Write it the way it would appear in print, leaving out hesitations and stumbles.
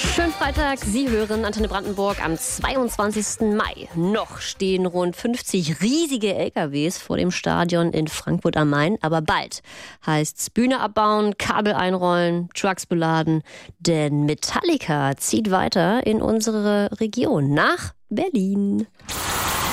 Schönen Freitag, Sie hören Antenne Brandenburg am 22. Mai. Noch stehen rund 50 riesige LKWs vor dem Stadion in Frankfurt am Main. Aber bald heißt's Bühne abbauen, Kabel einrollen, Trucks beladen. Denn Metallica zieht weiter in unsere Region nach Berlin.